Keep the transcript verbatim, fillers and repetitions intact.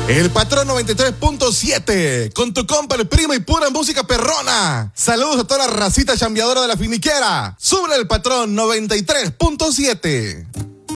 El Patrón noventa y tres punto siete, con tu compa, el primo y pura música perrona. Saludos a toda la racita chambeadora de la finiquera. Sube el Patrón noventa y tres punto siete.